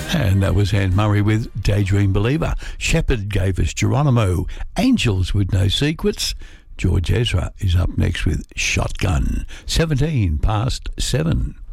And that was Anne Murray with Daydream Believer. Shepherd gave us Geronimo. Angels with No Secrets. George Ezra is up next with Shotgun. 17 past 7.